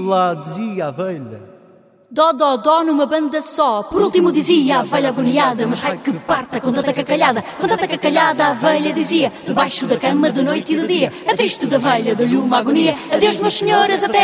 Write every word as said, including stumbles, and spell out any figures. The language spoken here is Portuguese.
lá, dizia a velha. Dó, dó, dó numa banda só. Por último dizia a velha agoniada: mas raio que parta com tanta cacalhada. Com tanta cacalhada a velha dizia, debaixo da cama de noite e de dia. A triste da velha deu-lhe uma agonia. Adeus, meus senhores, até